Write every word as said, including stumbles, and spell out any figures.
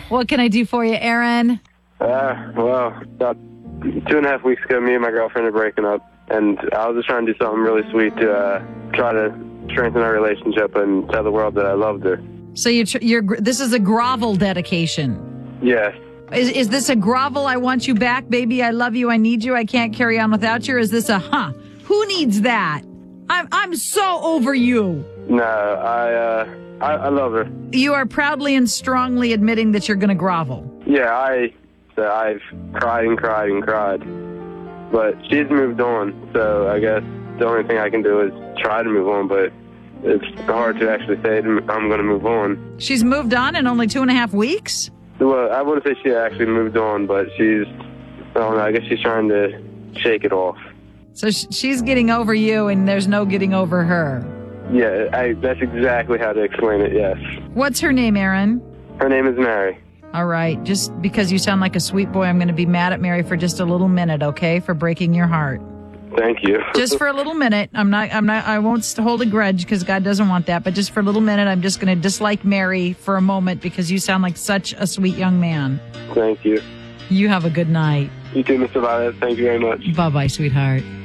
What can I do for you, Aaron? Uh, well, about two and a half weeks ago, me and my girlfriend are breaking up, and I was just trying to do something really sweet to uh, try to strengthen our relationship and tell the world that I loved her. So you tr- you're this is a grovel dedication. Yes. Is is this a grovel? I want you back, baby. I love you. I need you. I can't carry on without you. Or is this a huh? Who needs that? I'm I'm so over you. No, I uh, I, I love her. You are proudly and strongly admitting that you're going to grovel. Yeah, I I've cried and cried and cried, but she's moved on. So I guess the only thing I can do is try to move on, but it's hard to actually say I'm going to move on. She's moved on in only two and a half weeks? Well, I wouldn't say she actually moved on, but she's, I don't know, I guess she's trying to shake it off. So sh- she's getting over you and there's no getting over her. Yeah, I, that's exactly how to explain it, yes. What's her name, Aaron? Her name is Mary. All right. Just because you sound like a sweet boy, I'm going to be mad at Mary for just a little minute, okay? For breaking your heart. Thank you. Just for a little minute. I'm not, I'm not, I won't hold a grudge because God doesn't want that. But just for a little minute, I'm just going to dislike Mary for a moment because you sound like such a sweet young man. Thank you. You have a good night. You too, Mister Violet. Thank you very much. Bye-bye, sweetheart.